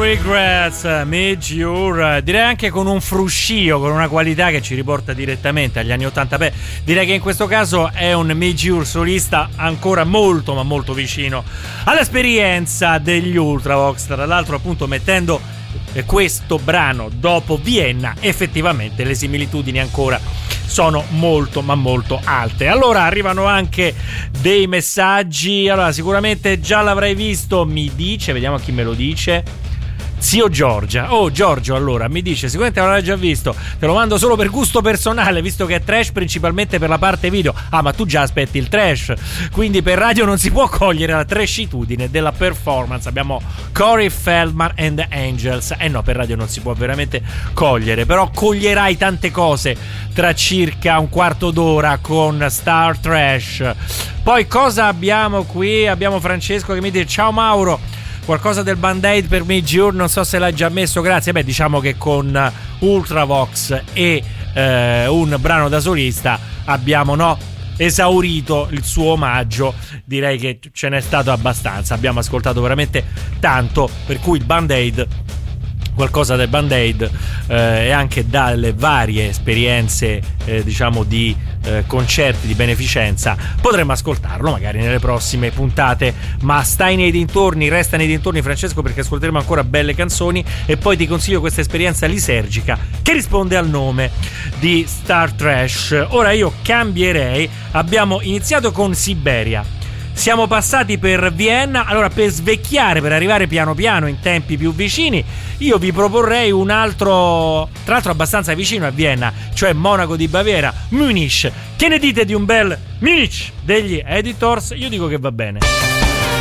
Regrets, Midjour, direi anche con un fruscio, con una qualità che ci riporta direttamente agli anni 80. Beh, direi che in questo caso è un Midjour solista ancora molto ma molto vicino all'esperienza degli Ultravox, tra l'altro appunto mettendo questo brano dopo Vienna. Effettivamente le similitudini ancora sono molto ma molto alte. Allora arrivano anche dei messaggi. Allora sicuramente già l'avrai visto, mi dice, vediamo chi me lo dice. Zio Giorgia. Oh Giorgio, allora mi dice sicuramente l'avrai già visto, te lo mando solo per gusto personale, visto che è trash principalmente per la parte video. Ah, ma tu già aspetti il trash, quindi per radio non si può cogliere la trashitudine della performance. Abbiamo Corey Feldman and the Angels. No, per radio non si può veramente cogliere, però coglierai tante cose tra circa un quarto d'ora con Star Trash. Poi cosa abbiamo qui? Abbiamo Francesco che mi dice: ciao Mauro, qualcosa del Band-Aid per Midjour, non so se l'hai già messo, grazie. Beh, diciamo che con Ultravox e un brano da solista abbiamo esaurito il suo omaggio. Direi che ce n'è stato abbastanza, abbiamo ascoltato veramente tanto, per cui il Band-Aid, qualcosa del Band-Aid e anche dalle varie esperienze diciamo di concerti di beneficenza potremmo ascoltarlo magari nelle prossime puntate. Ma stai nei dintorni, resta nei dintorni Francesco, perché ascolteremo ancora belle canzoni e poi ti consiglio questa esperienza lisergica che risponde al nome di Star Trash. Ora io cambierei, abbiamo iniziato con Siberia, siamo passati per Vienna. Allora, per svecchiare, per arrivare piano piano in tempi più vicini, io vi proporrei un altro, tra l'altro abbastanza vicino a Vienna, cioè Monaco di Baviera, Munich. Che ne dite di un bel Munich degli Editors? Io dico che va bene.